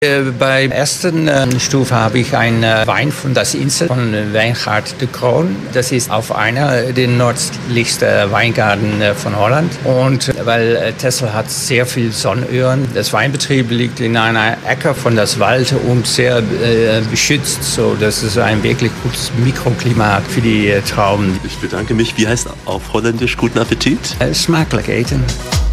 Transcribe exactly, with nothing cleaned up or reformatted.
Äh, Beim ersten äh, Stufe habe ich einen äh, Wein von das Insel von Wijngaard de Kroon. Das ist auf einer der nördlichsten Weingarten äh, von Holland. Und äh, weil äh, Texel hat sehr viel Sonnenöhren. Das Weinbetrieb liegt in einer Ecke von das Wald und sehr äh, beschützt. So, das ist ein wirklich gutes Mikroklimat für die äh, Trauben. Ich bedanke mich. Wie heißt auf Holländisch guten Appetit? Äh, smakelijk eten.